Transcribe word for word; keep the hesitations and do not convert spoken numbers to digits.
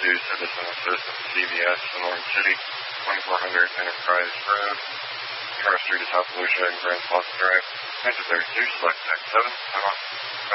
to Citizen Assistant C V S in Orange City, twenty-four hundred Enterprise Road, Car Street is South Volusia and Grand Plaza Drive. Engine thirty-two, select Tech seven, time off.